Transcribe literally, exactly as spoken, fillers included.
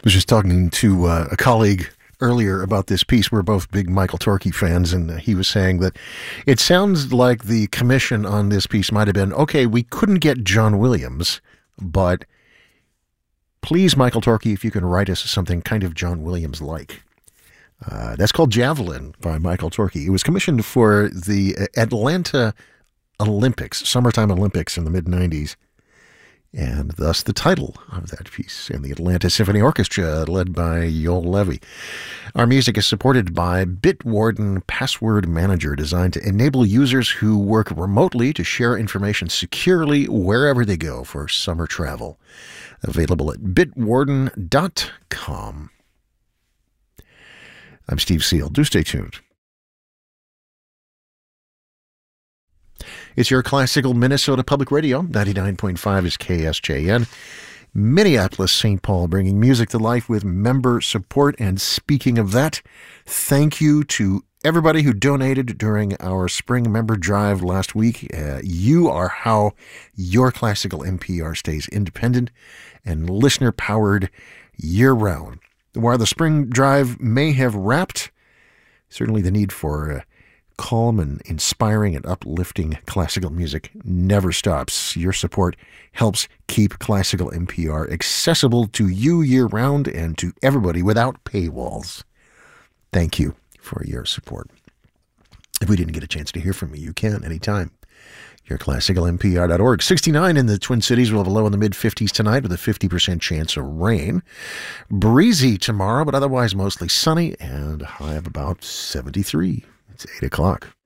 was just talking to uh, a colleague earlier about this piece. We're both big Michael Torkey fans, and uh, he was saying that it sounds like the commission on this piece might have been, okay, we couldn't get John Williams, but please, Michael Torkey, if you can write us something kind of John Williams-like. Uh, that's called Javelin by Michael Torkey. It was commissioned for the Atlanta Olympics, Summertime Olympics in the mid nineties. And thus the title of that piece, and the Atlanta Symphony Orchestra, led by Yoel Levy. Our music is supported by Bitwarden Password Manager, designed to enable users who work remotely to share information securely wherever they go for summer travel. Available at bitwarden dot com. I'm Steve Seal. Do stay tuned. It's your classical Minnesota Public Radio. ninety-nine point five is K S J N. Minneapolis, Saint Paul, bringing music to life with member support. And speaking of that, thank you to everybody who donated during our spring member drive last week. Uh, you are how your classical N P R stays independent and listener-powered year-round. While the spring drive may have wrapped, certainly the need for uh, calm and inspiring and uplifting classical music never stops. Your support helps keep classical N P R accessible to you year-round and to everybody without paywalls. Thank you for your support. If we didn't get a chance to hear from you, you can anytime. Your classical N P R dot org. sixty-nine in the Twin Cities. We'll have a low in the mid-fifties tonight with a fifty percent chance of rain. Breezy tomorrow, but otherwise mostly sunny, and a high of about seventy-three. It's eight o'clock.